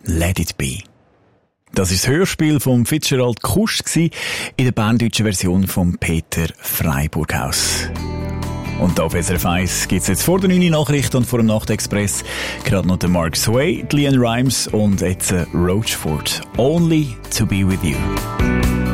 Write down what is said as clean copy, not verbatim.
Let It Be. Das ist das Hörspiel von Fitzgerald Kusch in der berndeutschen Version von Peter Freiburghaus. Und auf SRF 1 gibt es jetzt vor der 9 Nachricht und vor dem Nachtexpress gerade noch den Mark Sway, die Leanne Rimes und jetzt Roachford. Only to be with you.